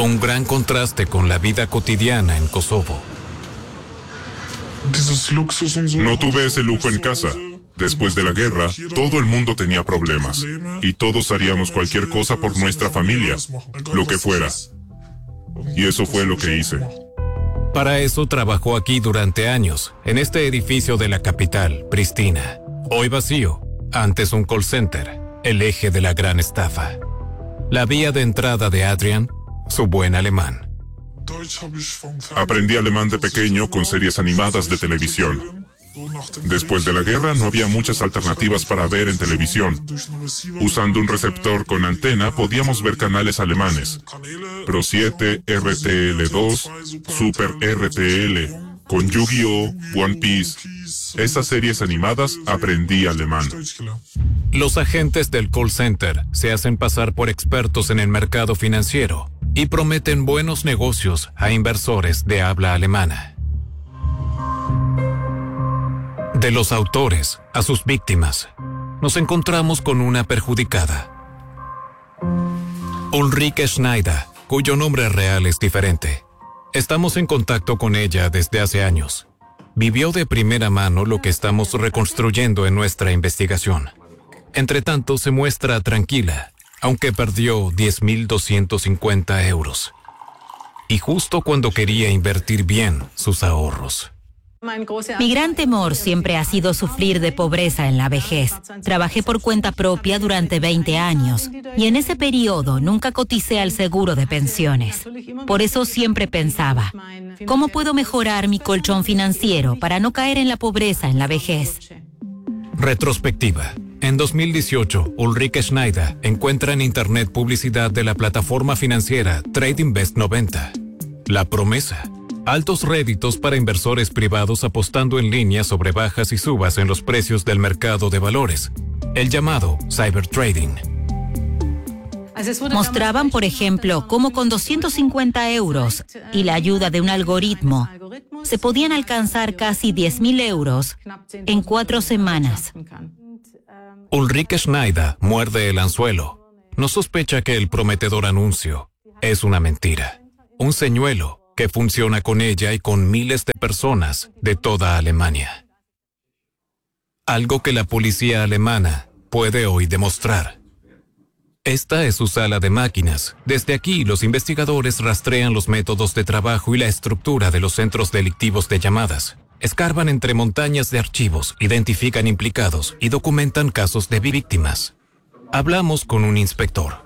Un gran contraste con la vida cotidiana en Kosovo. No tuve ese lujo en casa. Después de la guerra, todo el mundo tenía problemas. Y todos haríamos cualquier cosa por nuestra familia, lo que fuera. Y eso fue lo que hice. Para eso trabajó aquí durante años, en este edificio de la capital, Pristina. Hoy vacío, antes un call center, el eje de la gran estafa. La vía de entrada de Adrian, su buen alemán. Aprendí alemán de pequeño con series animadas de televisión. Después de la guerra no había muchas alternativas para ver en televisión. Usando un receptor con antena podíamos ver canales alemanes. Pro 7, RTL2, Super RTL, con Yu-Gi-Oh!, One Piece. Esas series animadas aprendí alemán. Los agentes del call center se hacen pasar por expertos en el mercado financiero y prometen buenos negocios a inversores de habla alemana. De los autores a sus víctimas, nos encontramos con una perjudicada. Ulrike Schneider, cuyo nombre real es diferente. Estamos en contacto con ella desde hace años. Vivió de primera mano lo que estamos reconstruyendo en nuestra investigación. Entretanto, se muestra tranquila, aunque perdió 10.250 euros. Y justo cuando quería invertir bien sus ahorros. Mi gran temor siempre ha sido sufrir de pobreza en la vejez. Trabajé por cuenta propia durante 20 años y en ese periodo nunca coticé al seguro de pensiones. Por eso siempre pensaba, ¿cómo puedo mejorar mi colchón financiero para no caer en la pobreza en la vejez? Retrospectiva. En 2018, Ulrike Schneider encuentra en Internet publicidad de la plataforma financiera TradingVest 90. La promesa: altos réditos para inversores privados apostando en línea sobre bajas y subas en los precios del mercado de valores, el llamado cybertrading. Mostraban, por ejemplo, cómo con 250 euros y la ayuda de un algoritmo se podían alcanzar casi 10.000 euros en 4 semanas. Ulrike Schneider muerde el anzuelo. No sospecha que el prometedor anuncio es una mentira, un señuelo que funciona con ella y con miles de personas de toda Alemania. Algo que la policía alemana puede hoy demostrar. Esta es su sala de máquinas. Desde aquí, los investigadores rastrean los métodos de trabajo y la estructura de los centros delictivos de llamadas. Escarban entre montañas de archivos, identifican implicados y documentan casos de víctimas. Hablamos con un inspector.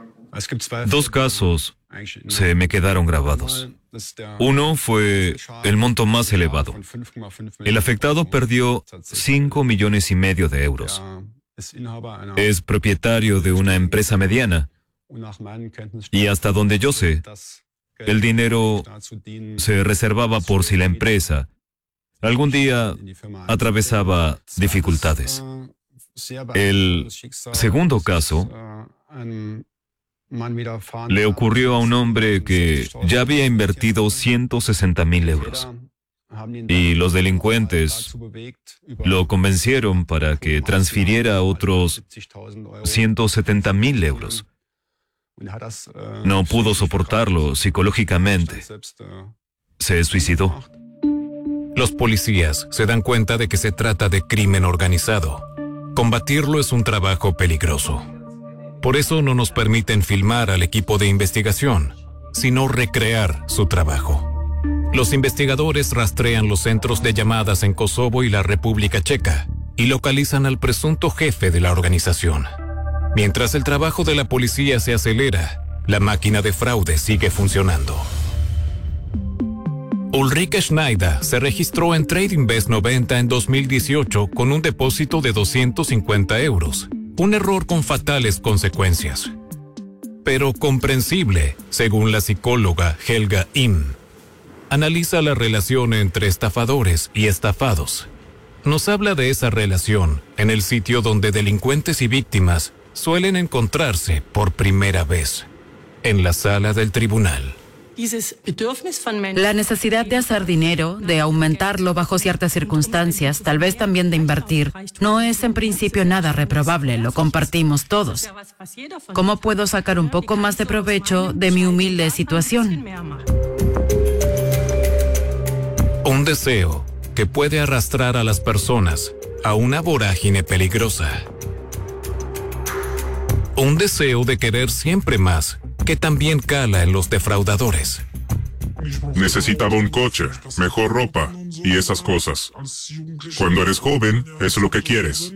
2 casos se me quedaron grabados. Uno fue el monto más elevado. El afectado perdió 5,5 millones de euros. Es propietario de una empresa mediana y hasta donde yo sé, el dinero se reservaba por si la empresa algún día atravesaba dificultades. El segundo caso le ocurrió a un hombre que ya había invertido 160.000 euros. Y los delincuentes lo convencieron para que transfiriera otros 170.000 euros. No pudo soportarlo psicológicamente. Se suicidó. Los policías se dan cuenta de que se trata de crimen organizado. Combatirlo es un trabajo peligroso. Por eso no nos permiten filmar al equipo de investigación, sino recrear su trabajo. Los investigadores rastrean los centros de llamadas en Kosovo y la República Checa y localizan al presunto jefe de la organización. Mientras el trabajo de la policía se acelera, la máquina de fraude sigue funcionando. Ulrike Schneider se registró en TradingVest 90 en 2018 con un depósito de 250 euros. Un error con fatales consecuencias. Pero comprensible, según la psicóloga Helga Im. Analiza la relación entre estafadores y estafados. Nos habla de esa relación en el sitio donde delincuentes y víctimas suelen encontrarse por primera vez, en la sala del tribunal. La necesidad de hacer dinero, de aumentarlo bajo ciertas circunstancias, tal vez también de invertir, no es en principio nada reprobable, lo compartimos todos. ¿Cómo puedo sacar un poco más de provecho de mi humilde situación? Un deseo que puede arrastrar a las personas a una vorágine peligrosa. Un deseo de querer siempre más, que también cala en los defraudadores. Necesitaba un coche, mejor ropa y esas cosas. Cuando eres joven, es lo que quieres.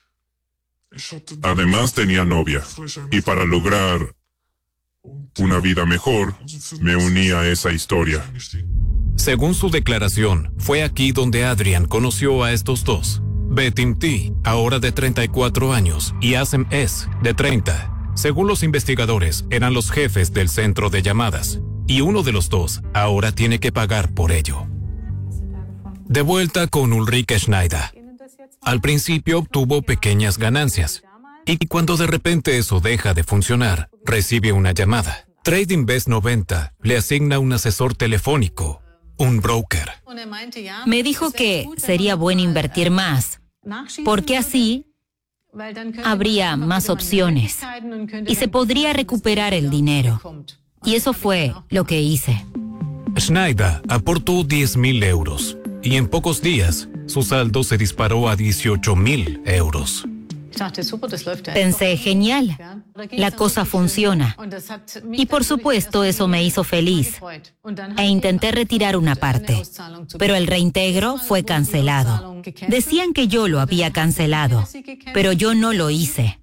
Además tenía novia, y para lograr una vida mejor, me uní a esa historia. Según su declaración, fue aquí donde Adrian conoció a estos dos. Betim T, ahora de 34 años, y Asem S, de 30. Según los investigadores, eran los jefes del centro de llamadas, y uno de los dos ahora tiene que pagar por ello. De vuelta con Ulrike Schneider. Al principio obtuvo pequeñas ganancias, y cuando de repente eso deja de funcionar, recibe una llamada. TradingVest 90 le asigna un asesor telefónico, un broker. Me dijo que sería bueno invertir más, porque así habría más opciones y se podría recuperar el dinero. Y eso fue lo que hice. Schneider aportó 10.000 euros y en pocos días su saldo se disparó a 18.000 euros. Pensé, genial, la cosa funciona. Y por supuesto eso me hizo feliz. E intenté retirar una parte, pero el reintegro fue cancelado. Decían que yo lo había cancelado, pero yo no lo hice.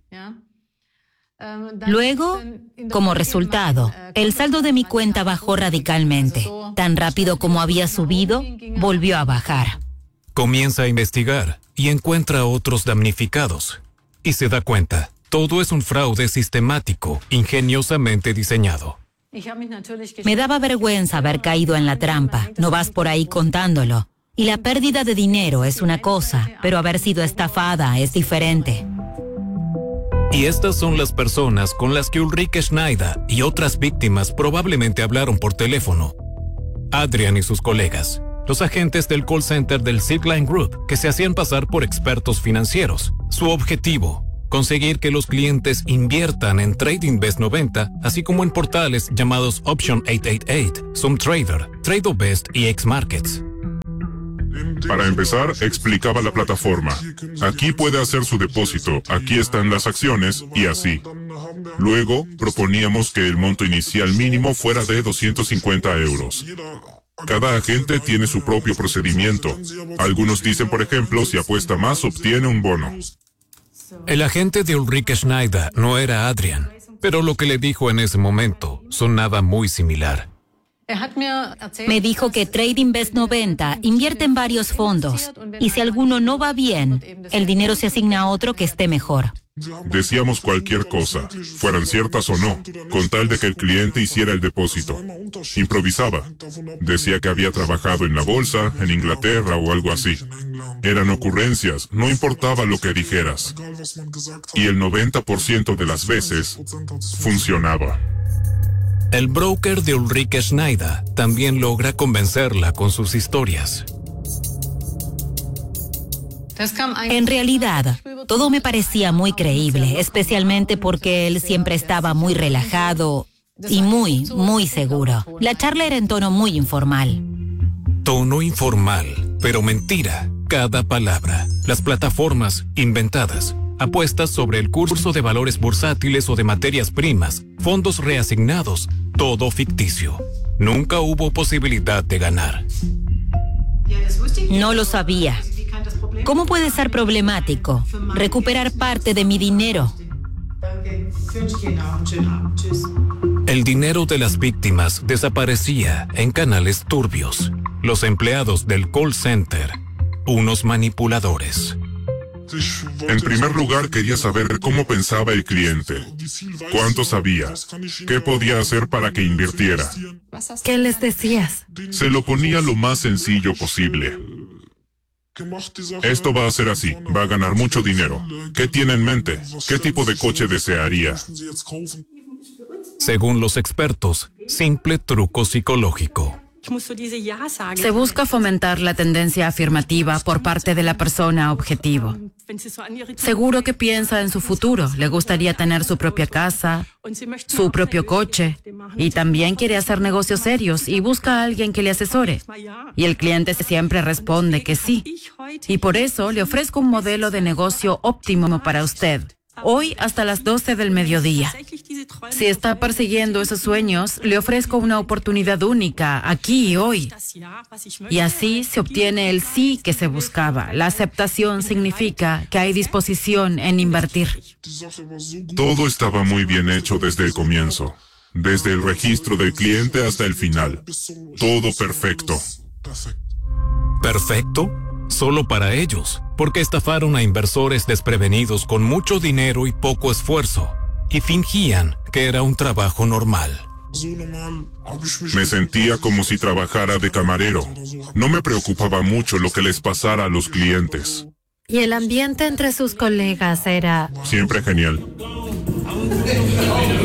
Luego, como resultado, el saldo de mi cuenta bajó radicalmente. Tan rápido como había subido, volvió a bajar. Comienza a investigar y encuentra a otros damnificados. Y se da cuenta, todo es un fraude sistemático, ingeniosamente diseñado. Me daba vergüenza haber caído en la trampa, no vas por ahí contándolo. Y la pérdida de dinero es una cosa, pero haber sido estafada es diferente. Y estas son las personas con las que Ulrike Schneider y otras víctimas probablemente hablaron por teléfono. Adrian y sus colegas, los agentes del call center del Zipline Group, que se hacían pasar por expertos financieros. Su objetivo, conseguir que los clientes inviertan en TradingVest 90, así como en portales llamados Option 888, SumTrader, TradeObest y Xmarkets. Para empezar, explicaba la plataforma. Aquí puede hacer su depósito, aquí están las acciones, y así. Luego, proponíamos que el monto inicial mínimo fuera de 250 euros. Cada agente tiene su propio procedimiento. Algunos dicen, por ejemplo, si apuesta más, obtiene un bono. El agente de Ulrike Schneider no era Adrian, pero lo que le dijo en ese momento sonaba muy similar. Me dijo que TradingVest 90 invierte en varios fondos y si alguno no va bien, el dinero se asigna a otro que esté mejor. Decíamos cualquier cosa, fueran ciertas o no, con tal de que el cliente hiciera el depósito. Improvisaba. Decía que había trabajado en la bolsa, en Inglaterra o algo así. Eran ocurrencias, no importaba lo que dijeras. Y el 90% de las veces funcionaba. El broker de Ulrike Schneider también logra convencerla con sus historias. En realidad, todo me parecía muy creíble, especialmente porque él siempre estaba muy relajado y muy seguro. La charla era en tono muy informal. Tono informal, pero mentira, cada palabra. Las plataformas inventadas. Apuestas sobre el curso de valores bursátiles o de materias primas, fondos reasignados, todo ficticio. Nunca hubo posibilidad de ganar. No lo sabía. ¿Cómo puede ser problemático recuperar parte de mi dinero? El dinero de las víctimas desaparecía en canales turbios. Los empleados del call center, unos manipuladores. En primer lugar, quería saber cómo pensaba el cliente, cuánto sabía, qué podía hacer para que invirtiera. ¿Qué les decías? Se lo ponía lo más sencillo posible. Esto va a ser así, va a ganar mucho dinero. ¿Qué tiene en mente? ¿Qué tipo de coche desearía? Según los expertos, simple truco psicológico. Se busca fomentar la tendencia afirmativa por parte de la persona objetivo. Seguro que piensa en su futuro, le gustaría tener su propia casa, su propio coche, y también quiere hacer negocios serios y busca a alguien que le asesore. Y el cliente siempre responde que sí. Y por eso le ofrezco un modelo de negocio óptimo para usted. Hoy hasta las 12 del mediodía. Si está persiguiendo esos sueños, le ofrezco una oportunidad única, aquí y hoy. Y así se obtiene el sí que se buscaba. La aceptación significa que hay disposición en invertir. Todo estaba muy bien hecho desde el comienzo. Desde el registro del cliente hasta el final. Todo perfecto. ¿Perfecto? Solo para ellos, porque estafaron a inversores desprevenidos con mucho dinero y poco esfuerzo, y fingían que era un trabajo normal. Me sentía como si trabajara de camarero. No me preocupaba mucho lo que les pasara a los clientes. Y el ambiente entre sus colegas era... Siempre genial.